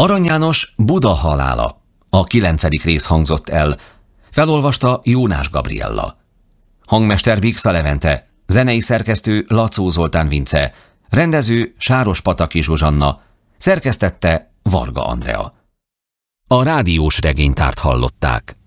Arany János Buda halála. A 9. rész hangzott el. Felolvasta Jónás Gabriella. Hangmester Biksa Levente, zenei szerkesztő Lacó Zoltán Vince, rendező Sáros-Pataki Zsuzsanna, szerkesztette Varga Andrea. A rádiós regénytárt hallották.